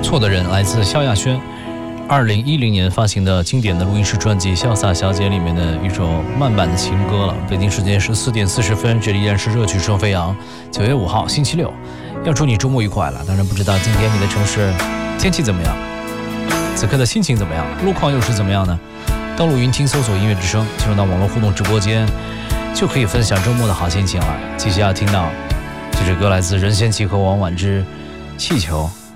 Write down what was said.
错的人来自萧亚轩2010年发行的经典的录音室专辑《潇洒小姐》里面的一首慢版的情歌了。北京时间14点40分，这里依然是热曲声飞扬。9月5号星期六，要祝你周末愉快了。当然不知道今天你的城市天气怎么样，此刻的心情怎么样，路况又是怎么样呢？登录云听搜索音乐之声，进入到网络互动直播间，就可以分享周末的好心情了。接下来要听到这支歌来自任贤齐和王菀之，气球。